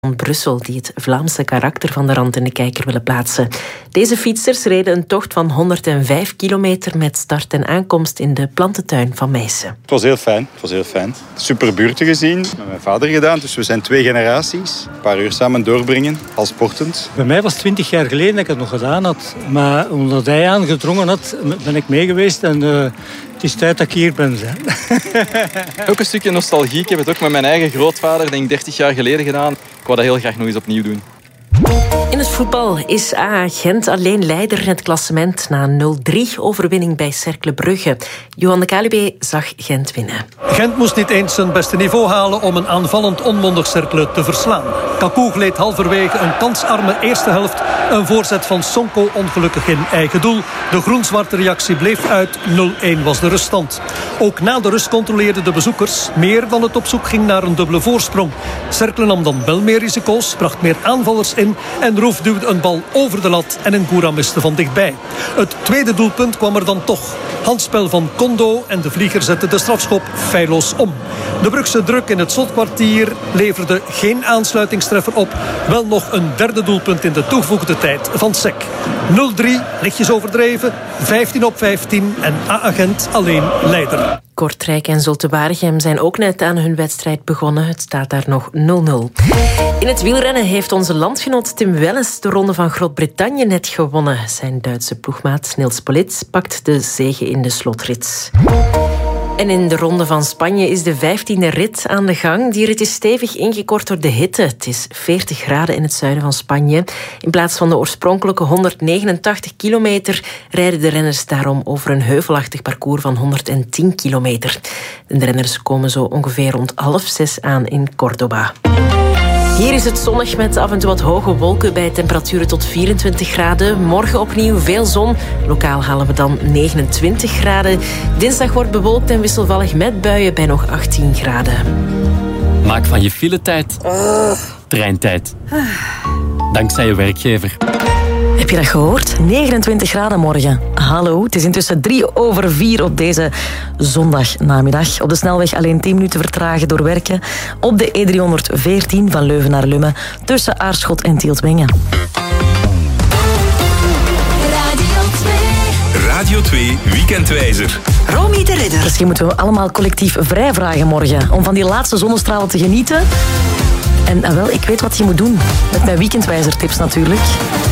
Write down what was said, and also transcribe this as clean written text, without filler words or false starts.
Brussel die het Vlaamse karakter van de rand in de kijker willen plaatsen. Deze fietsers reden een tocht van 105 kilometer met start en aankomst in de plantentuin van Meissen. Het was heel fijn. Super buurten gezien, met mijn vader gedaan. Dus we zijn 2 generaties. Een paar uur samen doorbrengen, al sportend. Bij mij was het 20 jaar geleden dat ik het nog gedaan had. Maar omdat hij aangedrongen had, ben ik mee geweest en het is tijd dat ik hier ben. Ook een stukje nostalgie. Ik heb het ook met mijn eigen grootvader, denk ik 30 jaar geleden gedaan. Ik wou dat heel graag nog eens opnieuw doen. In het voetbal is AA Gent alleen leider in het klassement na een 0-3-overwinning bij Cercle Brugge. Johan de Kaluwe zag Gent winnen. Gent moest niet eens zijn beste niveau halen om een aanvallend onmondig Cercle te verslaan. Kakou gleed halverwege een kansarme eerste helft. Een voorzet van Sonko ongelukkig in eigen doel. De groen-zwarte reactie bleef uit. 0-1 was de ruststand. Ook na de rust controleerden de bezoekers meer dan het op zoek ging naar een dubbele voorsprong. Cercle nam dan wel meer risico's, bracht meer aanvallers in en Roef duwde een bal over de lat en Ngoura miste van dichtbij. Het tweede doelpunt kwam er dan toch. Handspel van Kondo en de vlieger zette de strafschop feilloos om. De Brugse druk in het slotkwartier leverde geen aansluitingstreffer op. Wel nog een derde doelpunt in de toegevoegde tijd van Sek. 0-3, lichtjes overdreven, 15-15 en AA Gent alleen leider. Kortrijk en Zulte Waregem zijn ook net aan hun wedstrijd begonnen. Het staat daar nog 0-0. In het wielrennen heeft onze landgenoot Tim Wellens de Ronde van Groot-Brittannië net gewonnen. Zijn Duitse ploegmaat Nils Pollitt pakt de zege in de slotrit. En in de Ronde van Spanje is de 15e rit aan de gang. Die rit is stevig ingekort door de hitte. Het is 40 graden in het zuiden van Spanje. In plaats van de oorspronkelijke 189 kilometer rijden de renners daarom over een heuvelachtig parcours van 110 kilometer. De renners komen zo ongeveer rond 5:30 aan in Córdoba. Hier is het zonnig met af en toe wat hoge wolken bij temperaturen tot 24 graden. Morgen opnieuw veel zon. Lokaal halen we dan 29 graden. Dinsdag wordt bewolkt en wisselvallig met buien bij nog 18 graden. Maak van je filetijd treintijd. Dankzij je werkgever. Heb je dat gehoord? 29 graden morgen. Hallo, het is intussen 3:04 op deze zondagnamiddag. Op de snelweg alleen 10 minuten vertragen door werken. Op de E314 van Leuven naar Lummen tussen Aarschot en Tieltwingen. Radio 2 Weekendwijzer. Romy de Ridder. Misschien moeten we allemaal collectief vrij vragen morgen om van die laatste zonnestralen te genieten. En wel, ik weet wat je moet doen. Met mijn weekendwijzer tips natuurlijk.